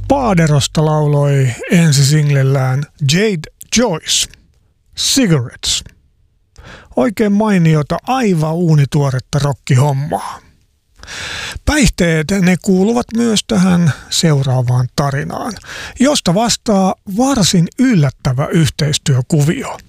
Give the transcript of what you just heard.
Paaderosta lauloi ensisinglellään Jade Joyce, Cigarettes. Oikein mainiota, aivan uunituoretta rokkihommaa. Päihteet, ne kuuluvat myös tähän seuraavaan tarinaan, josta vastaa varsin yllättävä yhteistyökuvio.